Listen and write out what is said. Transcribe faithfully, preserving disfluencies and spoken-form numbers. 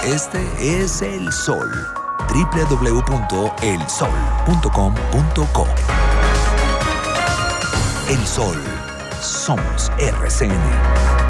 Este es El Sol. doble u doble u doble u punto el sol punto com punto co. El Sol. Somos R C N.